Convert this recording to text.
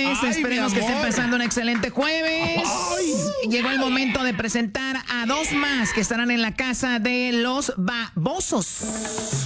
jueves. Ay, Esperemos que estén pasando un excelente jueves. Llegó el momento de presentar a dos más que estarán en la casa de los babosos.